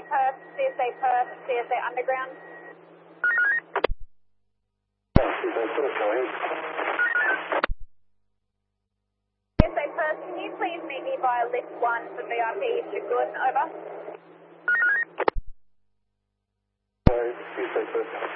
Perth, CSA Underground. CSA Perth, can you please meet me via lift 1 for VIP to Good, over? CSA Perth.